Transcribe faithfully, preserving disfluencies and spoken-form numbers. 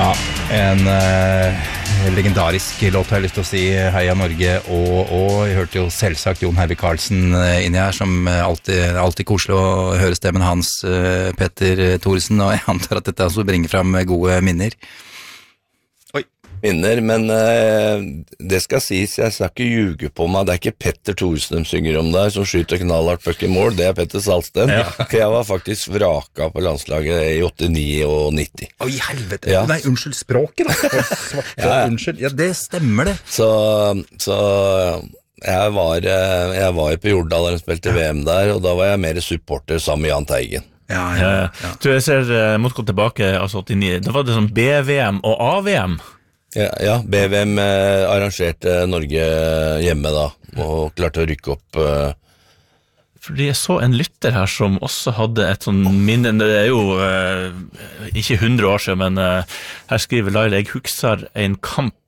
Ja, en uh, legendarisk låt har jeg lyst til å si, Heia Norge, og, og jeg hørte jo selvsagt Jon Hervik Karlsen uh, inni her, som alltid, alltid koselig å høre stemmen hans, uh, Petter Thoresen, og jeg antar at dette også bringer frem gode minner. Minner, men uh, det skal sies, jeg skal ikke ljuge på meg, det er ikke Petter Thoresen de synger om der, som skyter knallhardt puck i mål, det er Petter Salsten, ja. For jeg var faktisk vraka på landslaget i åttini og nitti. Oi, helvete, ja. Nei, unnskyld språket da, ja. Unnskyld, ja, det stemmer det. Så, så jeg var, jeg var på Jordal da de spilte V M der, og da var jeg mer supporter sammen med Jan Teigen. Ja, ja, ja. Du, jeg ser, jeg måtte gå tilbake, altså åttini, da var det sånn B V M og A V M. Ja, ja, B V M eh, arrangerte Norge hjemme da, og klarte å rykke opp. Eh. Fordi jeg så en lytter her som også hadde et sånn minne, det er jo eh, ikke hundre år siden, men eh, her skriver Laila, jeg husker en kamp